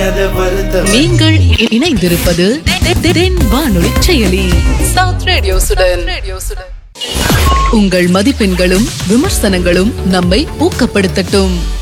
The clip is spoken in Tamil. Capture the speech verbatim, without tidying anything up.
நீங்கள் இணைந்திருப்பது தென் வானொலி செயலி சவுத் ரேடியோசுடன். உங்கள் மதிப்பெண்களும் விமர்சனங்களும் நம்மை ஊக்கப்படுத்தட்டும்.